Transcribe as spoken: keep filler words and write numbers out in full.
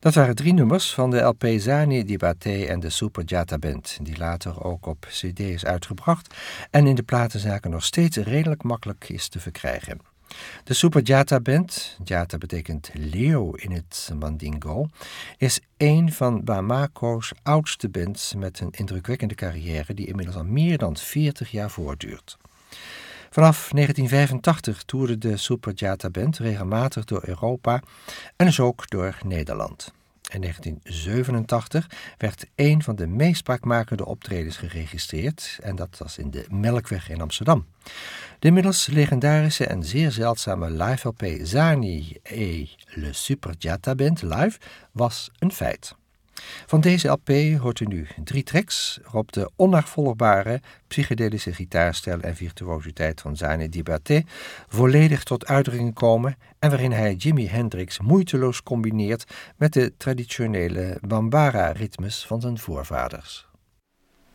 Dat waren drie nummers van de L P Zani Dibaté en de Suparjata Band, die later ook op cd is uitgebracht en in de platenzaken nog steeds redelijk makkelijk is te verkrijgen. De Suparjata Band, Jata betekent leeuw in het Mandingo, is een van Bamako's oudste bands met een indrukwekkende carrière die inmiddels al meer dan veertig jaar voortduurt. Vanaf negentien vijfentachtig toerde de Suparjata Band regelmatig door Europa en dus ook door Nederland. In negentien zevenentachtig werd een van de meest spraakmakende optredens geregistreerd en dat was in de Melkweg in Amsterdam. De inmiddels legendarische en zeer zeldzame live L P Zani et le Suparjata Band live was een feit. Van deze L P hoort u nu drie tracks waarop de onnavolgbare psychedelische gitaarstijl en virtuositeit van Zani Dibaté volledig tot uitdrukking komen en waarin hij Jimi Hendrix moeiteloos combineert met de traditionele bambara-ritmes van zijn voorvaders.